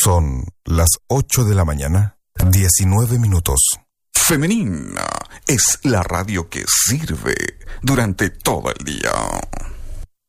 Son las 8 de la mañana, 19 minutos. Femenina es la radio que sirve durante todo el día.